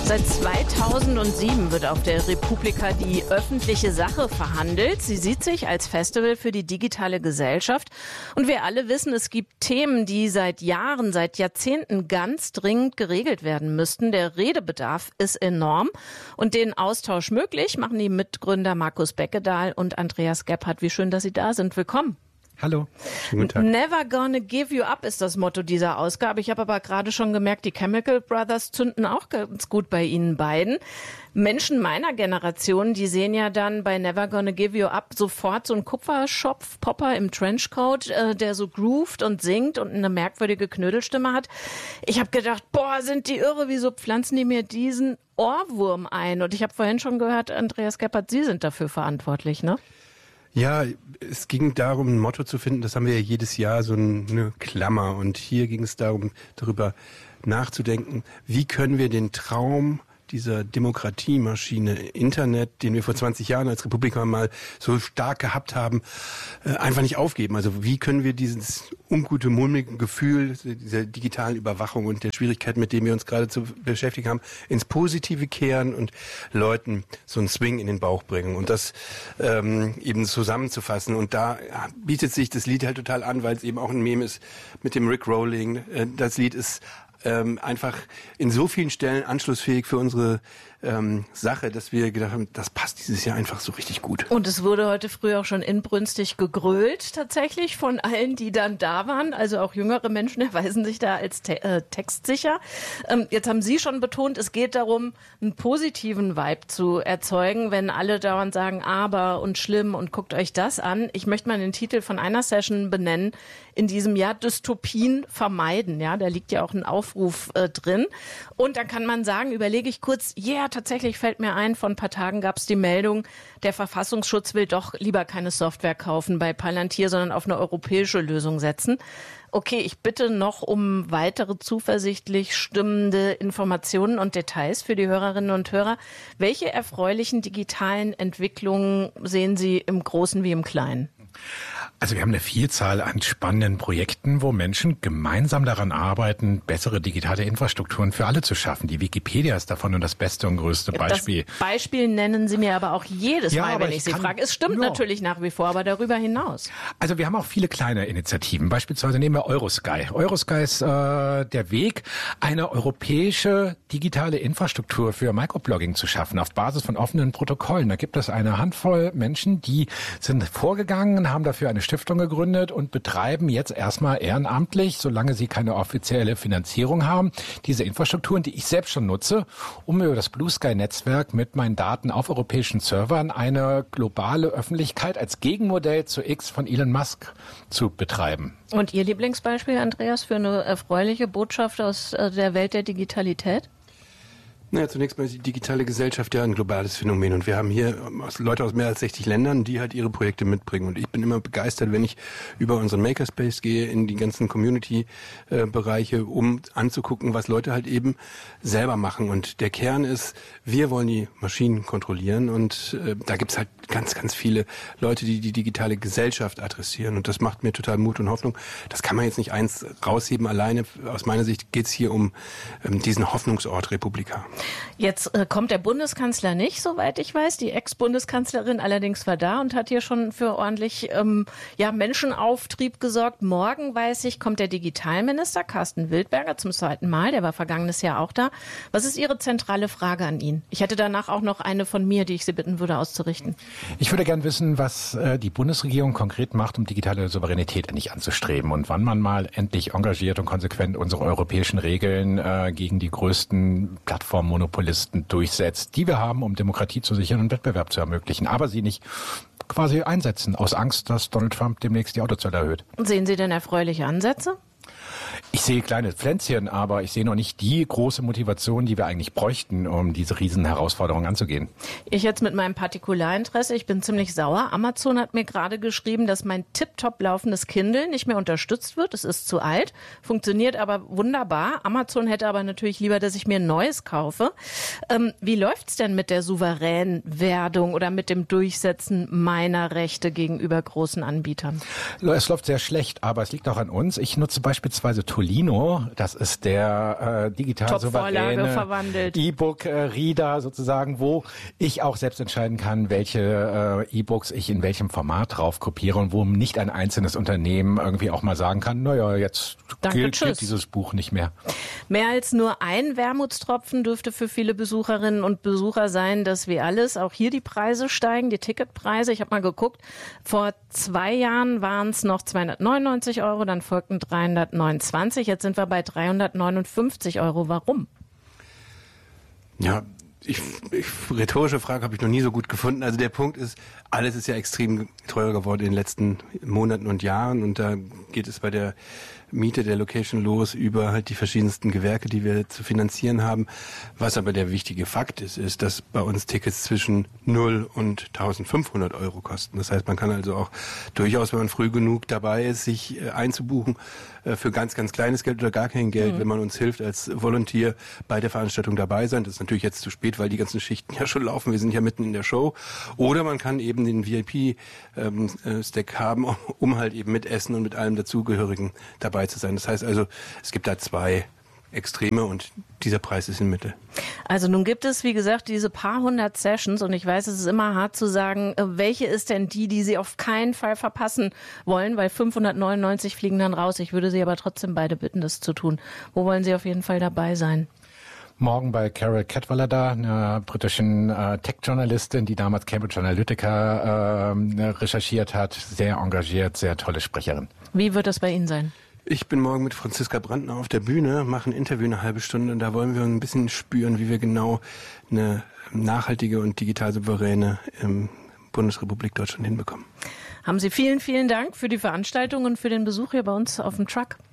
Seit 2007 wird auf der Republika die öffentliche Sache verhandelt. Sie sieht sich als Festival für die digitale Gesellschaft. Und wir alle wissen, es gibt Themen, die seit Jahren, seit Jahrzehnten ganz dringend geregelt werden müssten. Der Redebedarf ist enorm. Und den Austausch möglich machen die Mitgründer Markus Beckedahl und Andreas Gebhardt. Wie schön, dass Sie da sind. Willkommen. Hallo. Guten Tag. Never gonna give you up ist das Motto dieser Ausgabe. Ich habe aber gerade schon gemerkt, die Chemical Brothers zünden auch ganz gut bei Ihnen beiden. Menschen meiner Generation, die sehen ja dann bei Never Gonna Give You Up sofort so einen Kupferschopf-Popper im Trenchcoat, der so groovt und singt und eine merkwürdige Knödelstimme hat. Ich habe gedacht, boah, sind die irre, wieso pflanzen die mir diesen Ohrwurm ein? Und ich habe vorhin schon gehört, Andreas Gebhardt, Sie sind dafür verantwortlich, ne? Ja, es ging darum, ein Motto zu finden. Das haben wir ja jedes Jahr, so eine Klammer. Und hier ging es darum, darüber nachzudenken, wie können wir den Traum dieser Demokratiemaschine Internet, den wir vor 20 Jahren als Republika mal so stark gehabt haben, einfach nicht aufgeben. Also wie können wir dieses ungute, mulmige Gefühl dieser digitalen Überwachung und der Schwierigkeit, mit dem wir uns gerade zu beschäftigen haben, ins Positive kehren und Leuten so einen Swing in den Bauch bringen und das eben zusammenzufassen. Und da bietet sich das Lied halt total an, weil es eben auch ein Meme ist mit dem Rick Rolling. Das Lied ist einfach in so vielen Stellen anschlussfähig für unsere Sache, dass wir gedacht haben, das passt dieses Jahr einfach so richtig gut. Und es wurde heute früh auch schon inbrünstig gegrölt tatsächlich von allen, die dann da waren. Also auch jüngere Menschen erweisen sich da als textsicher. Jetzt haben Sie schon betont, es geht darum, einen positiven Vibe zu erzeugen, wenn alle dauernd sagen, aber und schlimm und guckt euch das an. Ich möchte mal den Titel von einer Session benennen in diesem Jahr, Dystopien vermeiden. Ja, da liegt ja auch ein Aufruf drin. Und dann kann man sagen, überlege ich kurz, tatsächlich fällt mir ein, vor ein paar Tagen gab es die Meldung, der Verfassungsschutz will doch lieber keine Software kaufen bei Palantir, sondern auf eine europäische Lösung setzen. Okay, ich bitte noch um weitere zuversichtlich stimmende Informationen und Details für die Hörerinnen und Hörer. Welche erfreulichen digitalen Entwicklungen sehen Sie im Großen wie im Kleinen? Also wir haben eine Vielzahl an spannenden Projekten, wo Menschen gemeinsam daran arbeiten, bessere digitale Infrastrukturen für alle zu schaffen. Die Wikipedia ist davon nur das beste und größte Beispiel. Das Beispiel nennen Sie mir aber auch jedes Mal, wenn ich Sie frage. Es stimmt natürlich nach wie vor, aber darüber hinaus. Also wir haben auch viele kleine Initiativen. Beispielsweise nehmen wir Eurosky. Eurosky ist der Weg, eine europäische digitale Infrastruktur für Microblogging zu schaffen, auf Basis von offenen Protokollen. Da gibt es eine Handvoll Menschen, die sind vorgegangen, haben dafür eine Stiftung gegründet und betreiben jetzt erstmal ehrenamtlich, solange sie keine offizielle Finanzierung haben, diese Infrastrukturen, die ich selbst schon nutze, um über das Blue Sky Netzwerk mit meinen Daten auf europäischen Servern eine globale Öffentlichkeit als Gegenmodell zu X von Elon Musk zu betreiben. Und Ihr Lieblingsbeispiel, Andreas, für eine erfreuliche Botschaft aus der Welt der Digitalität? Naja, zunächst mal ist die digitale Gesellschaft ja ein globales Phänomen und wir haben hier Leute aus mehr als 60 Ländern, die halt ihre Projekte mitbringen und ich bin immer begeistert, wenn ich über unseren Makerspace gehe, in die ganzen Community-Bereiche, um anzugucken, was Leute halt eben selber machen und der Kern ist, wir wollen die Maschinen kontrollieren und da gibt's halt ganz, ganz viele Leute, die die digitale Gesellschaft adressieren und das macht mir total Mut und Hoffnung. Das kann man jetzt nicht eins rausheben alleine. Aus meiner Sicht geht's hier um diesen Hoffnungsort Republika. Jetzt kommt der Bundeskanzler nicht, soweit ich weiß. Die Ex-Bundeskanzlerin allerdings war da und hat hier schon für ordentlich Menschenauftrieb gesorgt. Morgen, weiß ich, kommt der Digitalminister Carsten Wildberger zum zweiten Mal. Der war vergangenes Jahr auch da. Was ist Ihre zentrale Frage an ihn? Ich hätte danach auch noch eine von mir, die ich Sie bitten würde auszurichten. Ich würde gern wissen, was die Bundesregierung konkret macht, um digitale Souveränität endlich anzustreben und wann man mal endlich engagiert und konsequent unsere europäischen Regeln gegen die größten Plattformmonopolisten durchsetzt, die wir haben, um Demokratie zu sichern und Wettbewerb zu ermöglichen, aber sie nicht quasi einsetzen, aus Angst, dass Donald Trump demnächst die Autozölle erhöht. Sehen Sie denn erfreuliche Ansätze? Ich sehe kleine Pflänzchen, aber ich sehe noch nicht die große Motivation, die wir eigentlich bräuchten, um diese riesen Herausforderungen anzugehen. Ich jetzt mit meinem Partikularinteresse, ich bin ziemlich sauer. Amazon hat mir gerade geschrieben, dass mein tiptop laufendes Kindle nicht mehr unterstützt wird. Es ist zu alt, funktioniert aber wunderbar. Amazon hätte aber natürlich lieber, dass ich mir ein neues kaufe. Wie läuft's denn mit der Souveränwerdung oder mit dem Durchsetzen meiner Rechte gegenüber großen Anbietern? Es läuft sehr schlecht, aber es liegt auch an uns. Ich nutze beispielsweise Tolino. Das ist der digital souveräne E-Book-Reader sozusagen, wo ich auch selbst entscheiden kann, welche E-Books ich in welchem Format drauf kopiere und wo nicht ein einzelnes Unternehmen irgendwie auch mal sagen kann, naja, jetzt gilt dieses Buch nicht mehr. Mehr als nur ein Wermutstropfen dürfte für viele Besucherinnen und Besucher sein, dass wie alles auch hier die Preise steigen, die Ticketpreise. Ich habe mal geguckt, vor 2 Jahren waren es noch 299 €, dann folgten 329, jetzt sind wir bei 359 €. Warum? Ja, rhetorische Frage habe ich noch nie so gut gefunden. Also der Punkt ist, alles ist ja extrem teurer geworden in den letzten Monaten und Jahren und da geht es bei der Miete der Location los über halt die verschiedensten Gewerke, die wir zu finanzieren haben. Was aber der wichtige Fakt ist, dass bei uns Tickets zwischen 0 und 1.500 € kosten. Das heißt, man kann also auch durchaus, wenn man früh genug dabei ist, sich einzubuchen für ganz, ganz kleines Geld oder gar kein Geld, wenn man uns hilft, als Volunteer bei der Veranstaltung dabei sein. Das ist natürlich jetzt zu spät, weil die ganzen Schichten ja schon laufen. Wir sind ja mitten in der Show. Oder man kann eben den VIP-Stack haben, um halt eben mit Essen und mit allem Dazugehörigen dabei zu sein. Das heißt also, es gibt da 2 Extreme und dieser Preis ist in Mitte. Also nun gibt es, wie gesagt, diese paar hundert Sessions und ich weiß, es ist immer hart zu sagen, welche ist denn die Sie auf keinen Fall verpassen wollen, weil 599 fliegen dann raus. Ich würde Sie aber trotzdem beide bitten, das zu tun. Wo wollen Sie auf jeden Fall dabei sein? Morgen bei Carol Cadwalader, einer britischen Tech-Journalistin, die damals Cambridge Analytica recherchiert hat. Sehr engagiert, sehr tolle Sprecherin. Wie wird das bei Ihnen sein? Ich bin morgen mit Franziska Brandner auf der Bühne, mache ein Interview eine halbe Stunde und da wollen wir ein bisschen spüren, wie wir genau eine nachhaltige und digital souveräne Bundesrepublik Deutschland hinbekommen. Haben Sie vielen, vielen Dank für die Veranstaltung und für den Besuch hier bei uns auf dem Truck.